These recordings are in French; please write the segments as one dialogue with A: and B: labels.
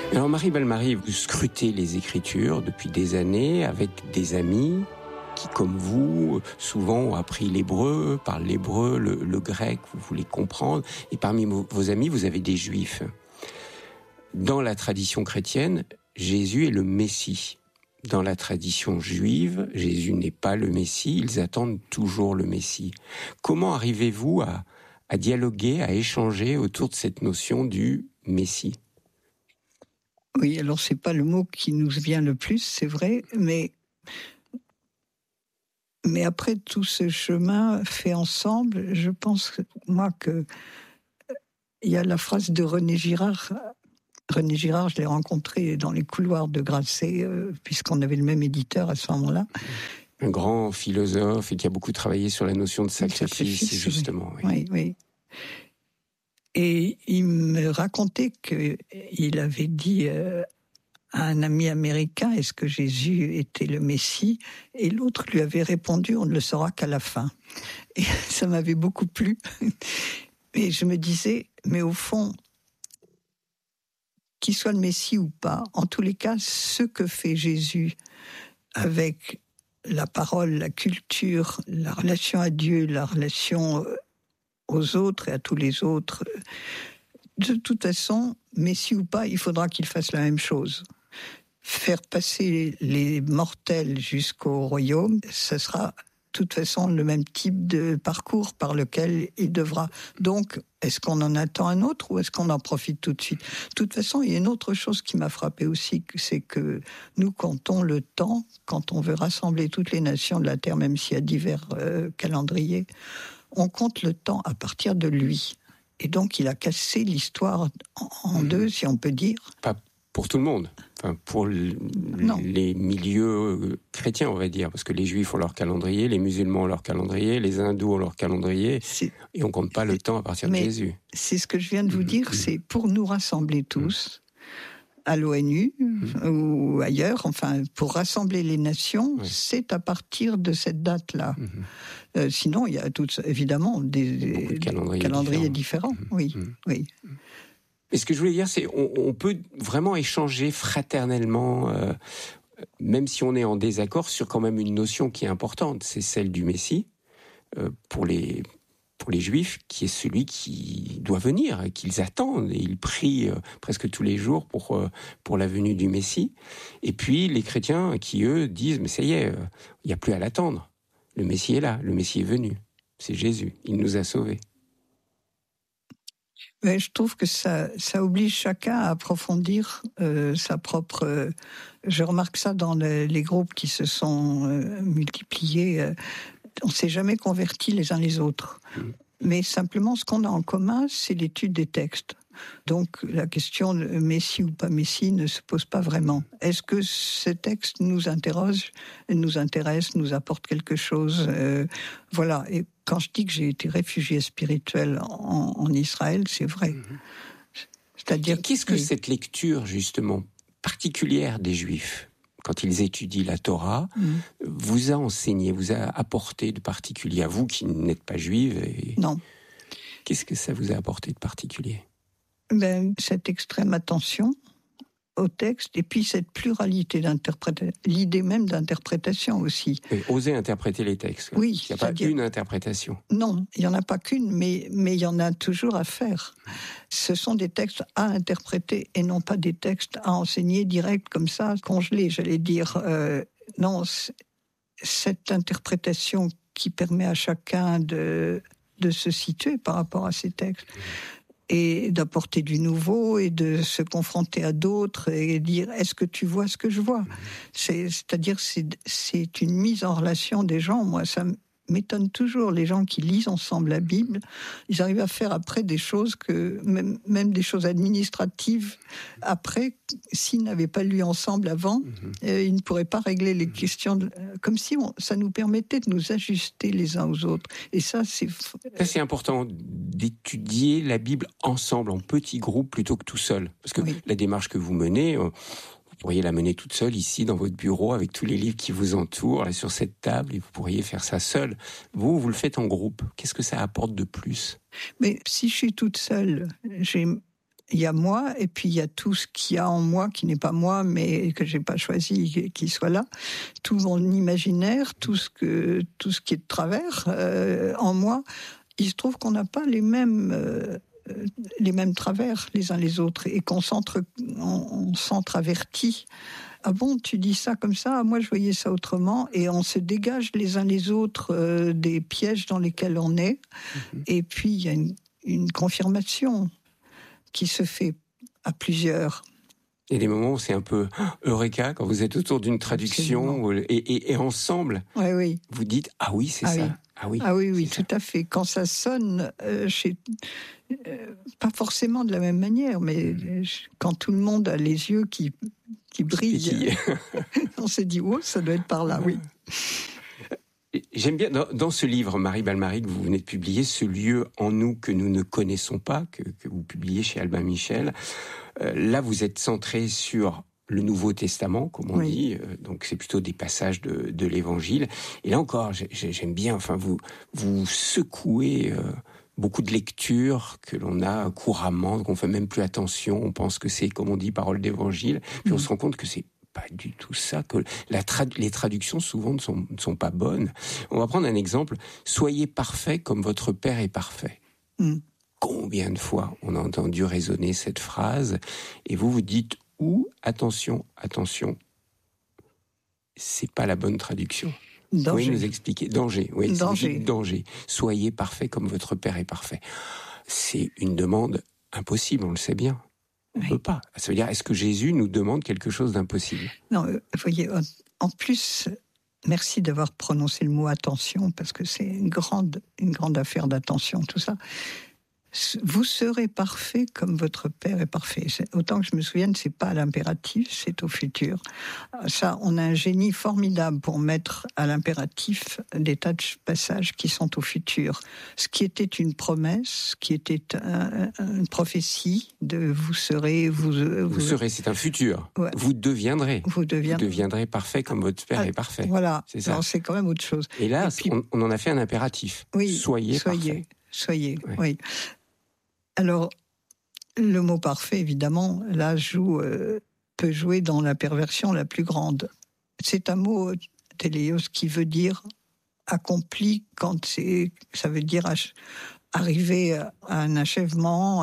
A: Alors Marie Bellemare, vous scrutez les Écritures depuis des années avec des amis qui, comme vous, souvent ont appris l'hébreu, parlent l'hébreu, le grec, vous voulez comprendre. Et parmi vos amis, vous avez des juifs. Dans la tradition chrétienne, Jésus est le Messie. Dans la tradition juive, Jésus n'est pas le Messie, ils attendent toujours le Messie. Comment arrivez-vous à dialoguer, à échanger autour de cette notion du Messie ?
B: Oui, alors c'est pas le mot qui nous vient le plus, c'est vrai, mais après tout ce chemin fait ensemble, je pense, moi, que il y a la phrase de René Girard. René Girard, je l'ai rencontré dans les couloirs de Grasset, puisqu'on avait le même éditeur à ce moment-là.
A: Un grand philosophe et qui a beaucoup travaillé sur la notion de sacrifice justement.
B: Oui. Et il me racontait qu'il avait dit à un ami américain, est-ce que Jésus était le Messie ? Et l'autre lui avait répondu, on ne le saura qu'à la fin. Et ça m'avait beaucoup plu. Et je me disais, mais au fond, qu'il soit le Messie ou pas, en tous les cas, ce que fait Jésus avec la parole, la culture, la relation à Dieu, la relation aux autres et à tous les autres, de toute façon, Messie ou pas, il faudra qu'il fasse la même chose. Faire passer les mortels jusqu'au royaume, ce sera de toute façon le même type de parcours par lequel il devra. Donc, est-ce qu'on en attend un autre ou est-ce qu'on en profite tout de suite ? De toute façon, il y a une autre chose qui m'a frappée aussi, c'est que nous comptons le temps, quand on veut rassembler toutes les nations de la Terre, même s'il y a divers calendriers, on compte le temps à partir de lui. Et donc, il a cassé l'histoire en deux, si on peut dire.
A: Pas pour tout le monde, enfin, pour les milieux chrétiens, on va dire, parce que les juifs ont leur calendrier, les musulmans ont leur calendrier, les hindous ont leur calendrier, et on ne compte pas le temps à partir de Jésus.
B: C'est ce que je viens de vous dire, c'est pour nous rassembler tous, à l'ONU ou ailleurs, enfin, pour rassembler les nations, c'est à partir de cette date-là. Sinon, il y a évidemment des calendriers différents. Oui.
A: Et ce que je voulais dire, c'est on peut vraiment échanger fraternellement, même si on est en désaccord, sur quand même une notion qui est importante, c'est celle du Messie, pour les Juifs, qui est celui qui doit venir, qu'ils attendent, et ils prient presque tous les jours pour la venue du Messie. Et puis les chrétiens qui, eux, disent, mais ça y est, il n'y a plus à l'attendre. Le Messie est là, le Messie est venu. C'est Jésus, il nous a sauvés.
B: Mais je trouve que ça oblige chacun à approfondir sa propre... je remarque ça dans les groupes qui se sont multipliés. On ne s'est jamais convertis les uns les autres. Mais simplement, ce qu'on a en commun, c'est l'étude des textes. Donc, la question de Messie ou pas Messie ne se pose pas vraiment. Est-ce que ces textes nous interrogent, nous intéressent, nous apportent quelque chose ? Voilà. Et quand je dis que j'ai été réfugié spirituel en Israël, c'est vrai.
A: C'est-à-dire, qu'est-ce que cette lecture, justement, particulière des Juifs, quand ils étudient la Torah, vous a enseigné, vous a apporté de particulier, à vous qui n'êtes pas juive?
B: Non.
A: Qu'est-ce que ça vous a apporté de particulier?
B: Cette extrême attention au texte, et puis cette pluralité d'interprétation, l'idée même d'interprétation aussi.
A: Oui, oser interpréter les textes.
B: Oui.
A: Il n'y a pas une interprétation.
B: Non, il n'y en a pas qu'une, mais il y en a toujours à faire. Ce sont des textes à interpréter et non pas des textes à enseigner direct comme ça, congelés, j'allais dire. Non, cette interprétation qui permet à chacun de se situer par rapport à ces textes. Et d'apporter du nouveau et de se confronter à d'autres et dire est-ce que tu vois ce que je vois ? C'est-à-dire c'est une mise en relation des gens. Moi, ça m'étonne toujours, les gens qui lisent ensemble la Bible, ils arrivent à faire après des choses que même des choses administratives après, s'ils n'avaient pas lu ensemble avant, ils ne pourraient pas régler les questions comme si ça nous permettait de nous ajuster les uns aux autres. Et ça c'est
A: important d'étudier la Bible ensemble, en petits groupes plutôt que tout seul, parce que la démarche que vous menez, vous pourriez la mener toute seule ici dans votre bureau avec tous les livres qui vous entourent là, sur cette table, et vous pourriez faire ça seul. Vous le faites en groupe. Qu'est-ce que ça apporte de plus ?
B: Mais si je suis toute seule, j'ai Il y a moi, et puis il y a tout ce qu'il y a en moi, qui n'est pas moi, mais que j'ai pas choisi qu'il soit là. Tout mon imaginaire, tout ce qui est de travers en moi. Il se trouve qu'on n'a pas les mêmes travers les uns les autres, et qu'on s'entravertit. Ah bon, tu dis ça comme ça, moi je voyais ça autrement, et on se dégage les uns les autres des pièges dans lesquels on est, et puis il y a une confirmation qui se fait à plusieurs.
A: Il y a des moments où c'est un peu eureka, quand vous êtes autour d'une traduction et ensemble,
B: oui.
A: Vous dites « Ah oui, c'est ça ».
B: Oui, tout à fait. Quand ça sonne, pas forcément de la même manière, mais quand tout le monde a les yeux qui brillent, on se dit « Oh, ça doit être par là, oui ».
A: J'aime bien, dans ce livre, Marie Balmary, que vous venez de publier, ce lieu en nous que nous ne connaissons pas, que vous publiez chez Albin Michel, là vous êtes centré sur le Nouveau Testament, comme on dit, donc c'est plutôt des passages de l'Évangile. Et là encore, j'aime bien, enfin vous secouez beaucoup de lectures que l'on a couramment, qu'on fait même plus attention, on pense que c'est, comme on dit, parole d'Évangile, puis on se rend compte que c'est pas du tout ça, que les traductions souvent ne sont pas bonnes. On va prendre un exemple. Soyez parfaits comme votre Père est parfait. Combien de fois on a entendu résonner cette phrase, et vous dites attention, c'est pas la bonne traduction.
B: Danger.
A: Vous pouvez nous expliquer? Danger, oui.
B: Danger.
A: Danger. Soyez parfaits comme votre Père est parfait. C'est une demande impossible, on le sait bien. On ne peut pas. Ça veut dire, est-ce que Jésus nous demande quelque chose d'impossible?
B: Non, vous voyez, en plus, merci d'avoir prononcé le mot attention, parce que c'est une grande affaire d'attention, tout ça. Vous serez parfait comme votre Père est parfait. Autant que je me souvienne, c'est pas à l'impératif, c'est au futur. Ça, on a un génie formidable pour mettre à l'impératif des tas de passages qui sont au futur. Ce qui était une promesse, qui était une prophétie de vous serez, vous
A: serez, c'est un futur.
B: Ouais.
A: Vous deviendrez parfait comme votre Père est parfait.
B: Voilà.
A: C'est ça.
B: Non, c'est quand même autre chose.
A: Et là, puis, on en a fait un impératif.
B: Oui,
A: soyez parfait.
B: Soyez, oui. Alors, le mot parfait, évidemment, là, peut jouer dans la perversion la plus grande. C'est un mot, téléos, qui veut dire accompli, ça veut dire arriver à un achèvement.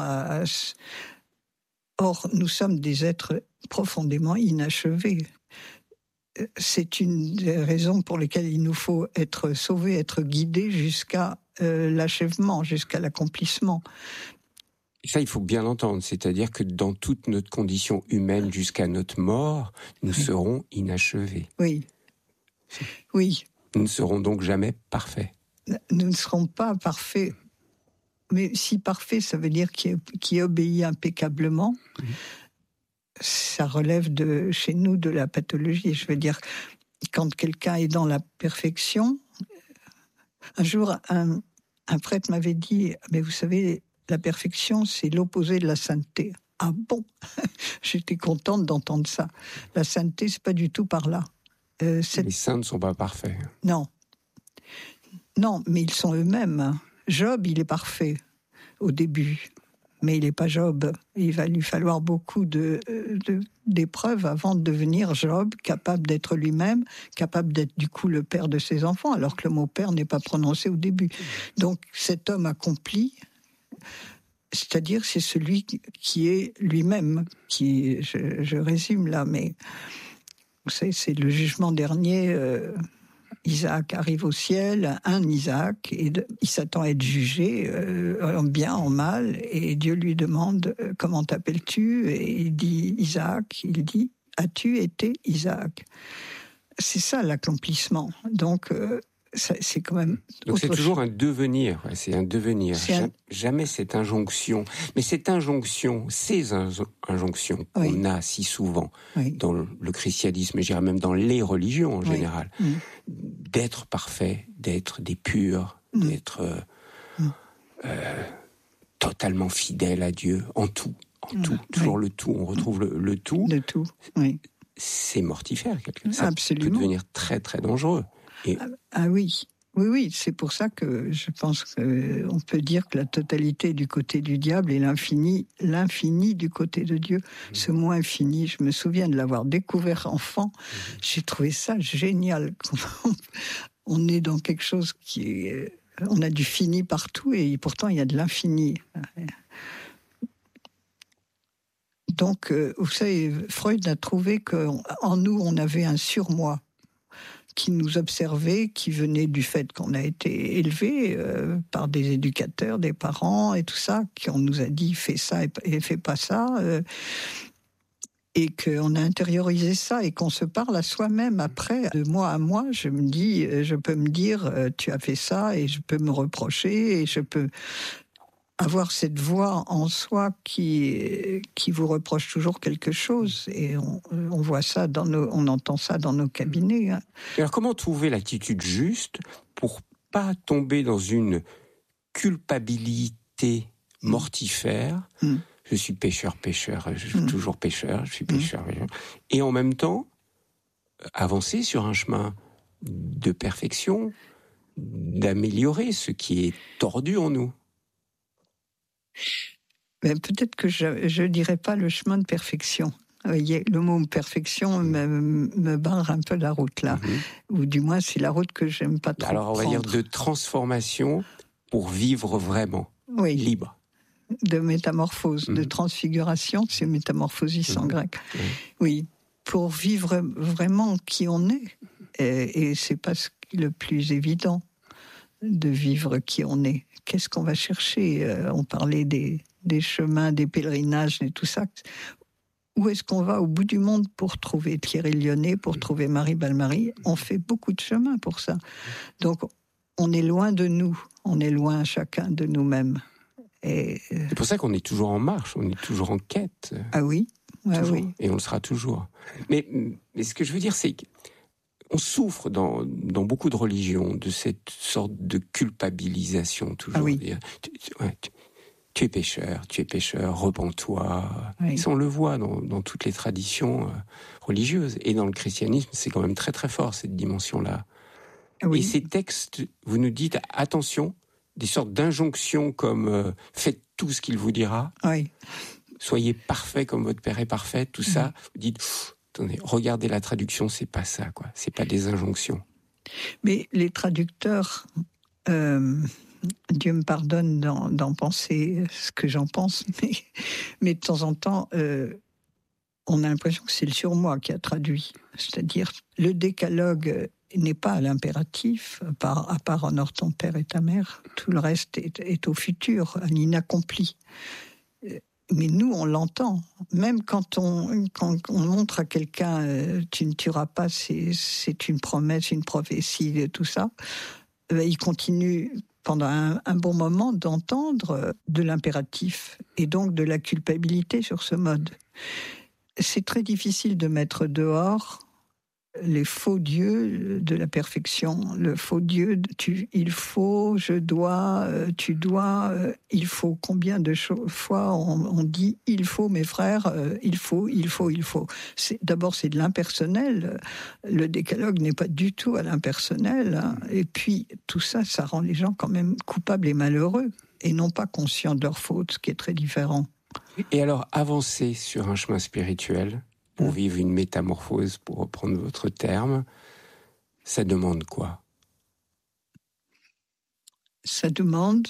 B: Or, nous sommes des êtres profondément inachevés. C'est une des raisons pour lesquelles il nous faut être sauvés, être guidés jusqu'à l'achèvement, jusqu'à l'accomplissement.
A: Ça, il faut bien l'entendre, c'est-à-dire que dans toute notre condition humaine jusqu'à notre mort, nous serons inachevés.
B: Oui.
A: Nous ne serons donc jamais parfaits.
B: Nous ne serons pas parfaits, mais si parfait, ça veut dire qui obéit impeccablement. Ça relève chez nous de la pathologie. Je veux dire, quand quelqu'un est dans la perfection, un jour, un prêtre m'avait dit, mais vous savez, la perfection, c'est l'opposé de la sainteté. Ah bon? J'étais contente d'entendre ça. La sainteté, c'est pas du tout par là.
A: Les saints ne sont pas parfaits.
B: Non, mais ils sont eux-mêmes. Job, il est parfait au début, mais il n'est pas Job. Il va lui falloir beaucoup d'épreuves avant de devenir Job, capable d'être lui-même, capable d'être du coup le père de ses enfants, alors que le mot père n'est pas prononcé au début. Donc cet homme accompli, c'est-à-dire c'est celui qui est lui-même, je résume là, mais vous savez, c'est le jugement dernier. Isaac arrive au ciel, un Isaac, et il s'attend à être jugé en bien, en mal, et Dieu lui demande comment t'appelles-tu, et il dit Isaac, il dit as-tu été Isaac? C'est ça l'accomplissement. Donc c'est quand même.
A: Donc c'est toujours un devenir, c'est un devenir. Jamais cette injonction. Mais cette injonction, ces injonctions qu'on a si souvent dans le christianisme, je dirais même dans les religions en général, d'être parfait, d'être des purs, d'être totalement fidèle à Dieu, en tout, toujours le tout. On retrouve le tout.
B: Le tout, oui.
A: C'est mortifère, quelque part. Ça
B: Absolument.
A: peut devenir très, très dangereux.
B: Ah oui, Oui, c'est pour ça que je pense qu'on peut dire que la totalité est du côté du diable et l'infini du côté de Dieu. Ce mot infini, je me souviens de l'avoir découvert enfant. J'ai trouvé ça génial. On est dans quelque chose qui est... On a du fini partout et pourtant il y a de l'infini. Donc, vous savez, Freud a trouvé qu'en nous, on avait un surmoi qui nous observait, qui venait du fait qu'on a été élevé par des éducateurs, des parents et tout ça, qui on nous a dit fais ça et fais pas ça, et qu'on a intériorisé ça et qu'on se parle à soi-même après, de moi à moi. Je peux me dire tu as fait ça et je peux me reprocher et je peux avoir cette voix en soi qui vous reproche toujours quelque chose, et on voit ça on entend ça dans nos cabinets. Hein.
A: Alors comment trouver l'attitude juste pour pas tomber dans une culpabilité mortifère? Je suis pécheur, je suis toujours pécheur, je suis pécheur. Et en même temps, avancer sur un chemin de perfection, d'améliorer ce qui est tordu en nous.
B: Ben, peut-être que je ne dirais pas le chemin de perfection. Vous voyez, le mot perfection me barre un peu la route là. Ou du moins, c'est la route que j'aime pas trop.
A: Alors, on va dire de transformation pour vivre vraiment, libre.
B: De métamorphose, de transfiguration, c'est métamorphosis en grec. Oui, pour vivre vraiment qui on est. Et c'est pas le plus évident de vivre qui on est. Qu'est-ce qu'on va chercher? On parlait des chemins, des pèlerinages et tout ça. Où est-ce qu'on va au bout du monde pour trouver Thierry Lyonnais, pour trouver Marie Balmary? On fait beaucoup de chemin pour ça. Donc, on est loin de nous. On est loin chacun de nous-mêmes.
A: C'est pour ça qu'on est toujours en marche, on est toujours en quête.
B: Ah oui, oui.
A: Et on le sera toujours. Mais ce que je veux dire, c'est qu'on souffre dans beaucoup de religions de cette sorte de culpabilisation toujours.
B: Ah oui.
A: Tu es pécheur, repens-toi. Oui. Ça, on le voit dans toutes les traditions religieuses. Et dans le christianisme, c'est quand même très très fort, cette dimension-là. Oui. Et ces textes, vous nous dites, attention, des sortes d'injonctions comme faites tout ce qu'il vous dira, soyez parfait comme votre Père est parfait, tout ça, vous dites, attendez, regardez la traduction, c'est pas ça, quoi. C'est pas des injonctions.
B: Mais les traducteurs... Dieu me pardonne d'en penser ce que j'en pense, mais de temps en temps, on a l'impression que c'est le surmoi qui a traduit. C'est-à-dire, le décalogue n'est pas à l'impératif, à part honore ton père et ta mère. Tout le reste est au futur, à l'inaccompli. Mais nous, on l'entend. Même quand on montre à quelqu'un tu ne tueras pas, c'est une promesse, une prophétie, tout ça, il continue pendant un bon moment d'entendre de l'impératif et donc de la culpabilité sur ce mode. C'est très difficile de mettre dehors les faux dieux de la perfection, le faux dieu il faut, je dois, tu dois, il faut. Combien de fois on dit il faut, mes frères, il faut. D'abord, c'est de l'impersonnel. Le décalogue n'est pas du tout à l'impersonnel. Hein. Et puis, tout ça, ça rend les gens quand même coupables et malheureux et non pas conscients de leur faute, ce qui est très différent.
A: Et alors, avancer sur un chemin spirituel pour vivre une métamorphose, pour reprendre votre terme, ça demande quoi?
B: Ça demande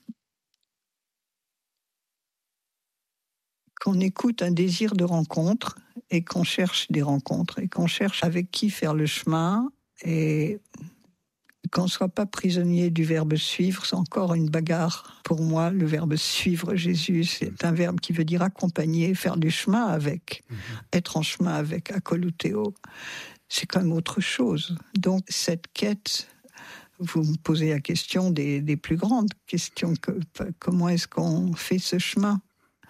B: qu'on écoute un désir de rencontre et qu'on cherche des rencontres et qu'on cherche avec qui faire le chemin et qu'on ne soit pas prisonnier du verbe suivre. C'est encore une bagarre pour moi, le verbe suivre Jésus. C'est un verbe qui veut dire accompagner, faire du chemin avec, être en chemin avec, akoluteo. C'est quand même autre chose. Donc cette quête, vous me posez la question des plus grandes questions. Comment est-ce qu'on fait ce chemin?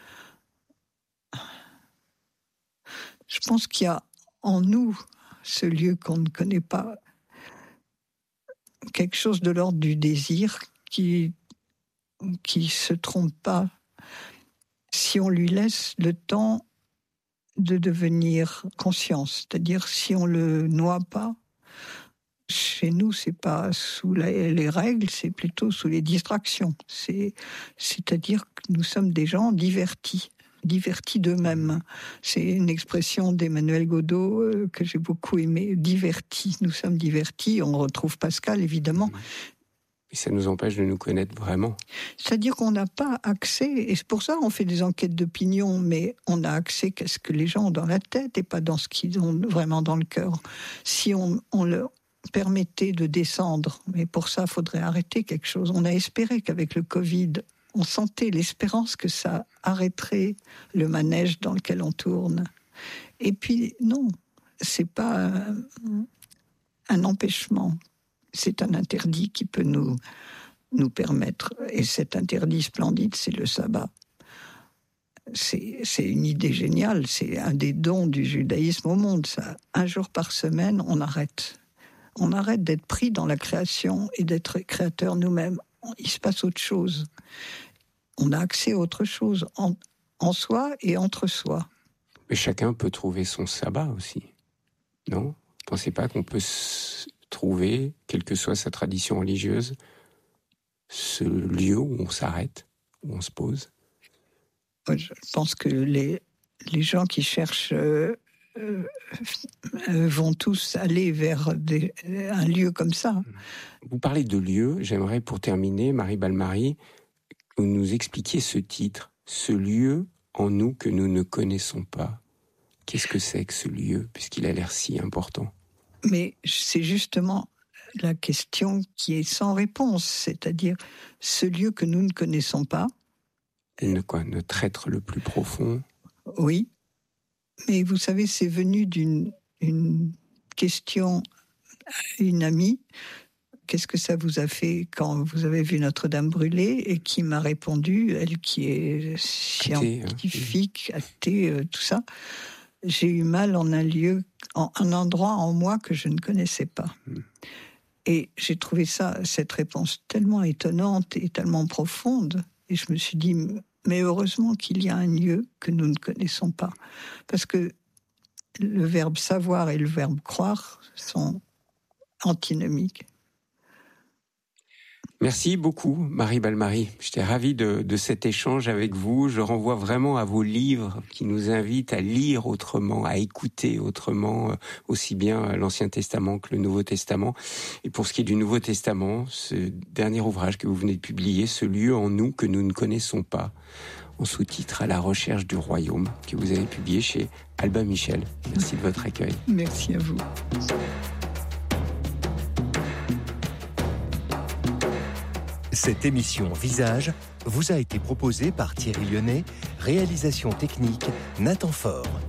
B: Je pense qu'il y a en nous ce lieu qu'on ne connaît pas, quelque chose de l'ordre du désir qui se trompe pas si on lui laisse le temps de devenir conscience. C'est-à-dire si on le noie pas, chez nous, c'est pas sous les règles, c'est plutôt sous les distractions. C'est-à-dire que nous sommes des gens divertis d'eux-mêmes. C'est une expression d'Emmanuel Godeau que j'ai beaucoup aimée, divertis. Nous sommes divertis, on retrouve Pascal, évidemment.
A: Et ça nous empêche de nous connaître vraiment.
B: C'est-à-dire qu'on n'a pas accès, et c'est pour ça qu'on fait des enquêtes d'opinion, mais on a accès qu'à ce que les gens ont dans la tête et pas dans ce qu'ils ont vraiment dans le cœur. Si on leur permettait de descendre, mais pour ça, il faudrait arrêter quelque chose. On a espéré qu'avec le Covid, on sentait l'espérance que ça arrêterait le manège dans lequel on tourne. Et puis, non, c'est pas un empêchement. C'est un interdit qui peut nous permettre. Et cet interdit splendide, c'est le sabbat. C'est une idée géniale, c'est un des dons du judaïsme au monde, ça. Un jour par semaine, on arrête. On arrête d'être pris dans la création et d'être créateurs nous-mêmes. Il se passe autre chose. On a accès à autre chose, en soi et entre soi.
A: Mais chacun peut trouver son sabbat aussi, non ? Vous ne pensez pas qu'on peut trouver, quelle que soit sa tradition religieuse, ce lieu où on s'arrête, où on se pose ?
B: Je pense que les gens qui cherchent vont tous aller vers un lieu comme ça.
A: Vous parlez de lieu, j'aimerais pour terminer, Marie Balmary, que vous nous expliquiez ce titre, ce lieu en nous que nous ne connaissons pas. Qu'est-ce que c'est que ce lieu, puisqu'il a l'air si important ?
B: Mais c'est justement la question qui est sans réponse, c'est-à-dire ce lieu que nous ne connaissons pas.
A: Notre être le plus profond.
B: Oui, mais vous savez, c'est venu d'une question à une amie. Qu'est-ce que ça vous a fait quand vous avez vu Notre-Dame brûler ? Et qui m'a répondu, elle qui est scientifique, athée, tout ça. J'ai eu mal en un lieu, en un endroit en moi que je ne connaissais pas. Et j'ai trouvé cette réponse tellement étonnante et tellement profonde. Et je me suis dit, mais heureusement qu'il y a un lieu que nous ne connaissons pas. Parce que le verbe savoir et le verbe croire sont antinomiques.
A: Merci beaucoup, Marie Balmary. J'étais ravi de cet échange avec vous. Je renvoie vraiment à vos livres qui nous invitent à lire autrement, à écouter autrement, aussi bien l'Ancien Testament que le Nouveau Testament. Et pour ce qui est du Nouveau Testament, ce dernier ouvrage que vous venez de publier, ce lieu en nous que nous ne connaissons pas, en sous-titre « À la recherche du royaume », que vous avez publié chez Albin Michel. Merci de votre accueil.
B: Merci à vous.
C: Cette émission Visage vous a été proposée par Thierry Lyonnais, réalisation technique Nathan Faure.